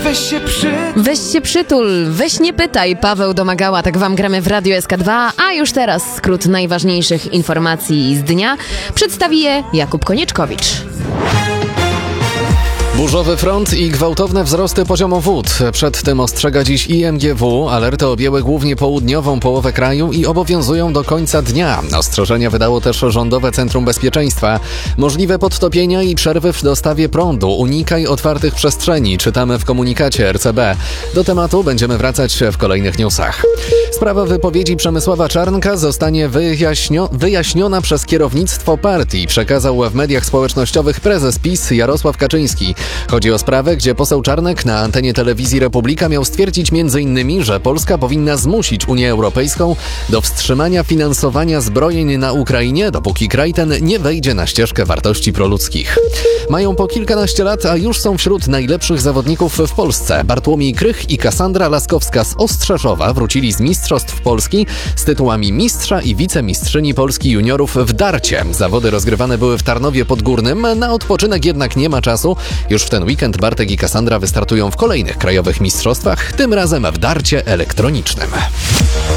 Weź się przytul, weź nie pytaj. Paweł Domagała, tak wam gramy w Radio SK2, a już teraz skrót najważniejszych informacji z dnia przedstawi je Jakub Konieczkowicz. Burzowy front i gwałtowne wzrosty poziomu wód. Przed tym ostrzega dziś IMGW. Alerty objęły głównie południową połowę kraju i obowiązują do końca dnia. Ostrzeżenia wydało też Rządowe Centrum Bezpieczeństwa. Możliwe podtopienia i przerwy w dostawie prądu. Unikaj otwartych przestrzeni, czytamy w komunikacie RCB. Do tematu będziemy wracać w kolejnych newsach. Sprawa wypowiedzi Przemysława Czarnka zostanie wyjaśniona przez kierownictwo partii, przekazał w mediach społecznościowych prezes PiS Jarosław Kaczyński. Chodzi o sprawę, gdzie poseł Czarnek na antenie telewizji Republika miał stwierdzić m.in., że Polska powinna zmusić Unię Europejską do wstrzymania finansowania zbrojeń na Ukrainie, dopóki kraj ten nie wejdzie na ścieżkę wartości proludzkich. Mają po kilkanaście lat, a już są wśród najlepszych zawodników w Polsce. Bartłomiej Krych i Kassandra Laskowska z Ostrzeszowa wrócili z Mistrzostw Polski z tytułami mistrza i wicemistrzyni Polski juniorów w darcie. Zawody rozgrywane były w Tarnowie Podgórnym, na odpoczynek jednak nie ma czasu. Już w ten weekend Bartek i Kassandra wystartują w kolejnych krajowych mistrzostwach, tym razem w darcie elektronicznym.